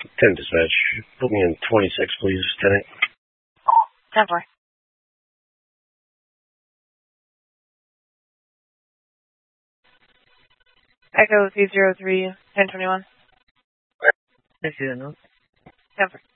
10 dispatch. Put me in 26, please, Lieutenant. 10-4. Echo 303, 1021. 10-4. 10-4.